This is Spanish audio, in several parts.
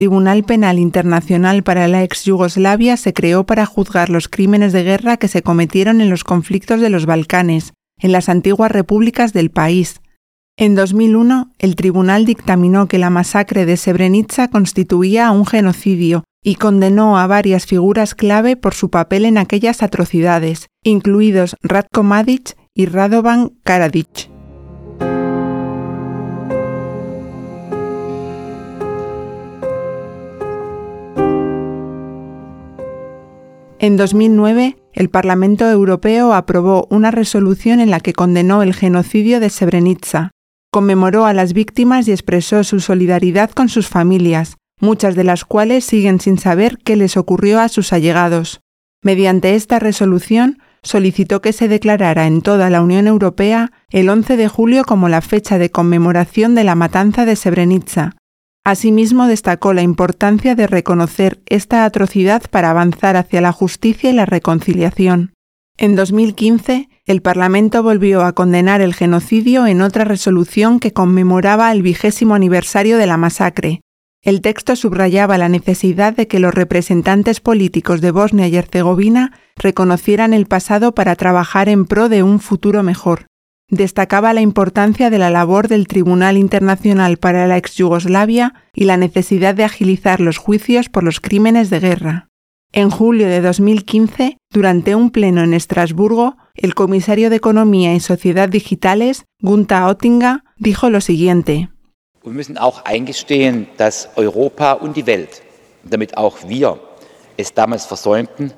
Tribunal Penal Internacional para la ex Yugoslavia se creó para juzgar los crímenes de guerra que se cometieron en los conflictos de los Balcanes, en las antiguas repúblicas del país. En 2001, el tribunal dictaminó que la masacre de Srebrenica constituía un genocidio y condenó a varias figuras clave por su papel en aquellas atrocidades, incluidos Ratko Mladić y Radovan Karadzic. En 2009, el Parlamento Europeo aprobó una resolución en la que condenó el genocidio de Srebrenica, conmemoró a las víctimas y expresó su solidaridad con sus familias, muchas de las cuales siguen sin saber qué les ocurrió a sus allegados. Mediante esta resolución, solicitó que se declarara en toda la Unión Europea el 11 de julio como la fecha de conmemoración de la matanza de Srebrenica. Asimismo, destacó la importancia de reconocer esta atrocidad para avanzar hacia la justicia y la reconciliación. En 2015, el Parlamento volvió a condenar el genocidio en otra resolución que conmemoraba el 20º aniversario de la masacre. El texto subrayaba la necesidad de que los representantes políticos de Bosnia y Herzegovina reconocieran el pasado para trabajar en pro de un futuro mejor. Destacaba la importancia de la labor del Tribunal Internacional para la ex Yugoslavia y la necesidad de agilizar los juicios por los crímenes de guerra. En julio de 2015, durante un pleno en Estrasburgo, el comisario de Economía y Sociedad Digitales, Günther Oettinger, dijo lo siguiente: Wir müssen auch eingestehen, dass Europa und die Welt, damit auch wir es damals versäumten,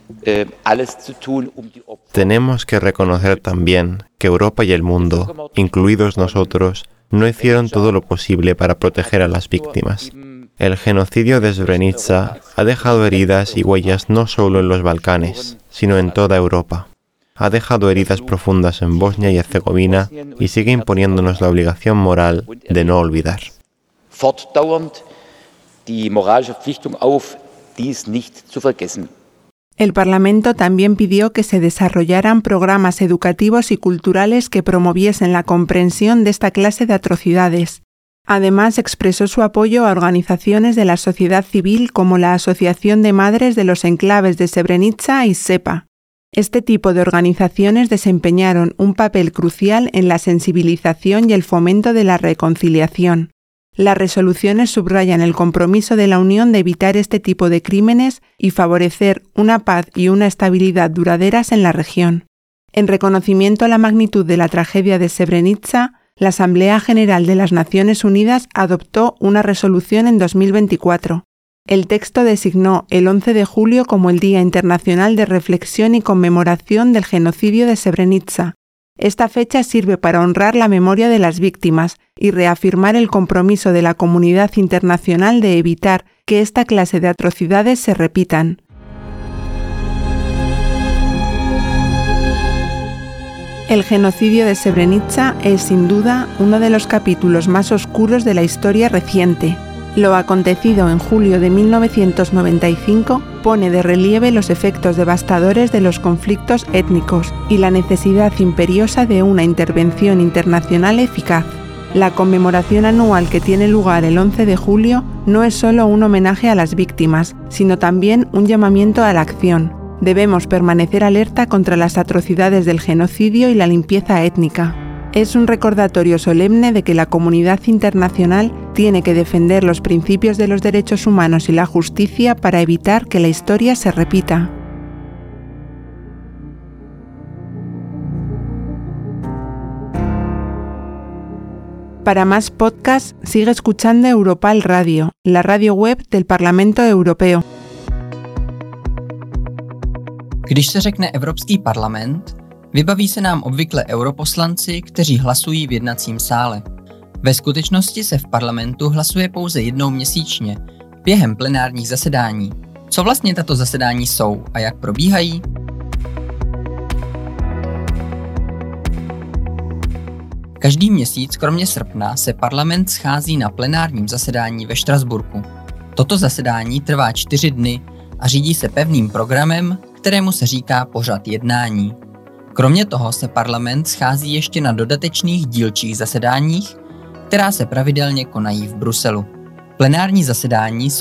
alles zu tun, die Opfer. Tenemos que reconocer también que Europa y el mundo, incluidos nosotros, no hicieron todo lo posible para proteger a las víctimas. El genocidio de Srebrenica ha dejado heridas y huellas no solo en los Balcanes, sino en toda Europa. Ha dejado heridas profundas en Bosnia y Herzegovina y sigue imponiéndonos la obligación moral de no olvidar. Fortdauernd die moralische Verpflichtung auf, dies nicht zu vergessen. El Parlamento también pidió que se desarrollaran programas educativos y culturales que promoviesen la comprensión de esta clase de atrocidades. Además, expresó su apoyo a organizaciones de la sociedad civil como la Asociación de Madres de los Enclaves de Srebrenica y SEPA. Este tipo de organizaciones desempeñaron un papel crucial en la sensibilización y el fomento de la reconciliación. Las resoluciones subrayan el compromiso de la Unión de evitar este tipo de crímenes y favorecer una paz y una estabilidad duraderas en la región. En reconocimiento a la magnitud de la tragedia de Srebrenica, la Asamblea General de las Naciones Unidas adoptó una resolución en 2024. El texto designó el 11 de julio como el Día Internacional de Reflexión y Conmemoración del Genocidio de Srebrenica. Esta fecha sirve para honrar la memoria de las víctimas y reafirmar el compromiso de la comunidad internacional de evitar que esta clase de atrocidades se repitan. El genocidio de Srebrenica es, sin duda, uno de los capítulos más oscuros de la historia reciente. Lo acontecido en julio de 1995 pone de relieve los efectos devastadores de los conflictos étnicos y la necesidad imperiosa de una intervención internacional eficaz. La conmemoración anual que tiene lugar el 11 de julio no es solo un homenaje a las víctimas, sino también un llamamiento a la acción. Debemos permanecer alerta contra las atrocidades del genocidio y la limpieza étnica. Es un recordatorio solemne de que la comunidad internacional tiene que defender los principios de los derechos humanos y la justicia para evitar que la historia se repita. Para más podcasts, sigue escuchando Europal Radio, la radio web del Parlamento Europeo. Když se řekne Evropský parlament, vybaví se nám obvykle europoslanci, kteří hlasují v jednacím sále. Ve skutečnosti se v parlamentu hlasuje pouze jednou měsíčně, během plenárních zasedání. Co vlastně tato zasedání jsou a jak probíhají? Každý měsíc, kromě srpna, se parlament schází na plenárním zasedání ve Štrasburku. Toto zasedání trvá 4 dny a řídí se pevným programem, kterému se říká pořad jednání. Kromě toho se parlament schází ještě na dodatečných dílčích zasedáních, která se pravidelně konají v Bruselu. Plenární zasedání